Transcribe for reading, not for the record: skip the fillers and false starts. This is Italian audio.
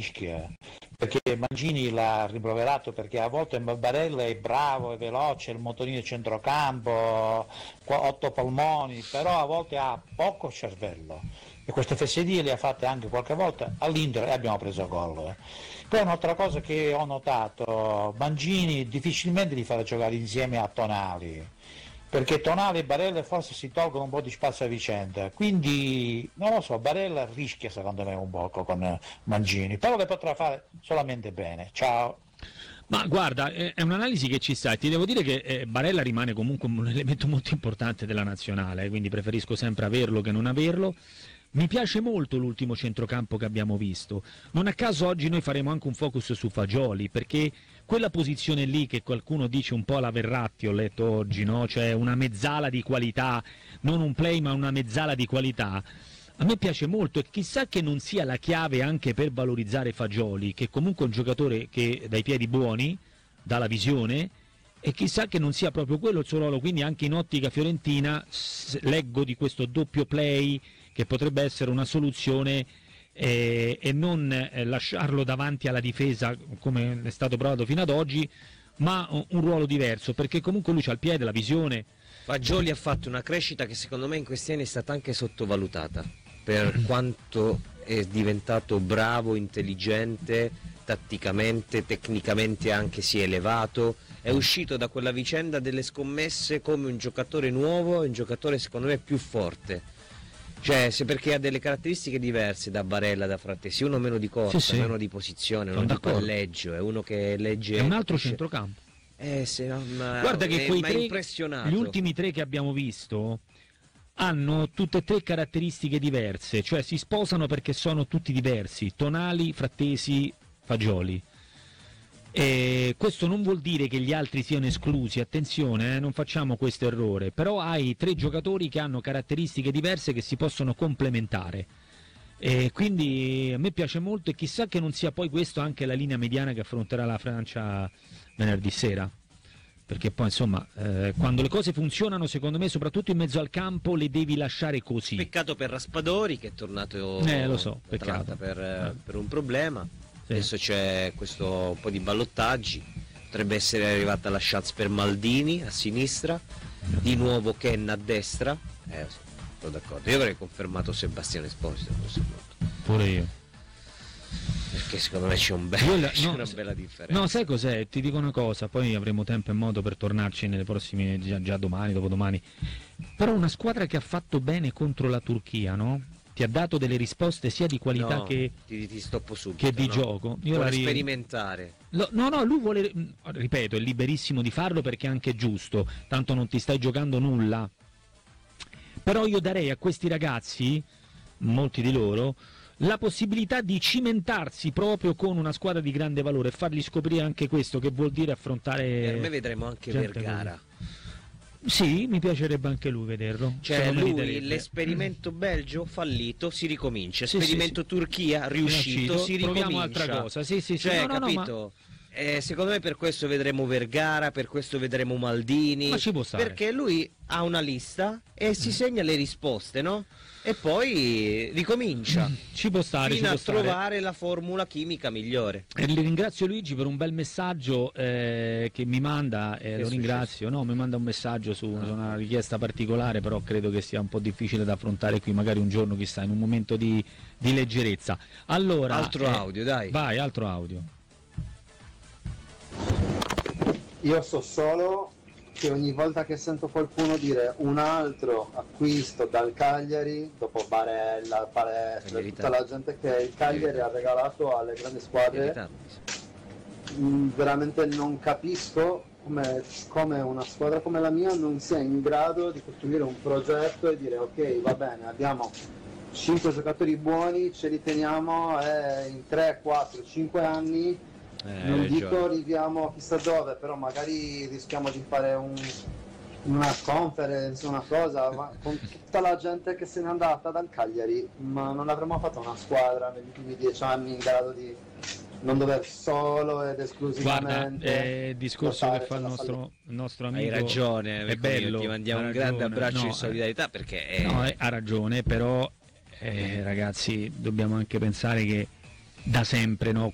rischia, perché Mangini l'ha rimproverato perché a volte Barella è bravo, è veloce, il motorino di centrocampo, 8 polmoni, però a volte ha poco cervello e queste fesserie le ha fatte anche qualche volta all'Inter e abbiamo preso gol. Poi un'altra cosa che ho notato, Mangini difficilmente li farà giocare insieme a Tonali, perché Tonali e Barella forse si tolgono un po' di spazio a vicenda, quindi non lo so, Barella rischia secondo me un poco con Mangini, però le potrà fare solamente bene. Ciao. Ma guarda, è un'analisi che ci sta e ti devo dire che Barella rimane comunque un elemento molto importante della nazionale, quindi preferisco sempre averlo che non averlo. Mi piace molto l'ultimo centrocampo che abbiamo visto, non a caso oggi noi faremo anche un focus su Fagioli, perché quella posizione lì che qualcuno dice un po' alla Verratti, ho letto oggi, no? Cioè una mezzala di qualità, non un play ma una mezzala di qualità, a me piace molto e chissà che non sia la chiave anche per valorizzare Fagioli, che comunque è un giocatore che dai piedi buoni, dà la visione, e chissà che non sia proprio quello il suo ruolo, quindi anche in ottica fiorentina leggo di questo doppio play che potrebbe essere una soluzione e non lasciarlo davanti alla difesa come è stato provato fino ad oggi, ma un ruolo diverso, perché comunque lui c'ha il piede, la visione. Fagioli ha fatto una crescita che secondo me in questi anni è stata anche sottovalutata per quanto è diventato bravo, intelligente, tatticamente, tecnicamente anche si è elevato, è uscito da quella vicenda delle scommesse come un giocatore nuovo e un giocatore secondo me più forte. Cioè, se perché ha delle caratteristiche diverse da Barella, da Frattesi, uno meno di corsa, sì. meno di posizione, uno di palleggio, è uno che legge... È un altro centrocampo. Guarda che quei tre, gli ultimi tre che abbiamo visto hanno tutte e tre caratteristiche diverse, cioè si sposano perché sono tutti diversi, Tonali, Frattesi, Fagioli. E questo non vuol dire che gli altri siano esclusi, attenzione, non facciamo questo errore, però hai tre giocatori che hanno caratteristiche diverse che si possono complementare. E quindi a me piace molto e chissà che non sia poi questo anche la linea mediana che affronterà la Francia venerdì sera, perché poi insomma quando le cose funzionano secondo me soprattutto in mezzo al campo le devi lasciare così. Peccato per Raspadori che è tornato lo so, peccato. Per un problema, sì. Adesso c'è questo un po' di ballottaggi, potrebbe essere arrivata la chance per Maldini a sinistra, di nuovo Ken a destra, sono d'accordo, io avrei confermato Sebastiano Esposito a questo punto. Pure io. Perché secondo me c'è una bella differenza. No, sai cos'è? Ti dico una cosa, poi avremo tempo e modo per tornarci nelle prossime, già domani, dopodomani. Però una squadra che ha fatto bene contro la Turchia, no? Ti ha dato delle risposte sia di qualità che ti stoppo subito, che di gioco. Io vuole sperimentare. Lui vuole, ripeto, è liberissimo di farlo perché è anche giusto, tanto non ti stai giocando nulla. Però io darei a questi ragazzi, molti di loro, la possibilità di cimentarsi proprio con una squadra di grande valore e fargli scoprire anche questo, che vuol dire affrontare... Per me vedremo anche Vergara. Sì, mi piacerebbe anche lui vederlo. Cioè lui, l'esperimento Belgio fallito, si ricomincia, esperimento Turchia riuscito, si ricomincia. Proviamo altra cosa, sì. Cioè, capito? Secondo me per questo vedremo Vergara, per questo vedremo Maldini, ma ci può stare. Perché lui ha una lista e si segna le risposte, no? E poi ricomincia. Ci può stare, fino a trovare la formula chimica migliore. E ringrazio Luigi per un bel messaggio che mi manda, lo ringrazio. No, mi manda un messaggio su una richiesta particolare, però credo che sia un po' difficile da affrontare qui, magari un giorno, chissà, in un momento di leggerezza. Allora, altro audio, dai. Vai, altro audio. Io so solo che ogni volta che sento qualcuno dire un altro acquisto dal Cagliari, dopo Barella, Palestra, tutta la gente che il Cagliari ha regalato alle grandi squadre, veramente non capisco come una squadra come la mia non sia in grado di costruire un progetto e dire ok, va bene, abbiamo 5 giocatori buoni, ce li teniamo e in 3, 4, 5 anni non dico arriviamo chissà dove, però magari rischiamo di fare una conference, una cosa, ma con tutta la gente che se n'è andata dal Cagliari, ma non avremmo fatto una squadra negli ultimi 10 anni in grado di non dover solo ed esclusivamente. Guarda, il discorso che fa il nostro amico. Hai ragione, è bello. Ti mandiamo un grande abbraccio di solidarietà perché ha ragione, però ragazzi, dobbiamo anche pensare che da sempre, no?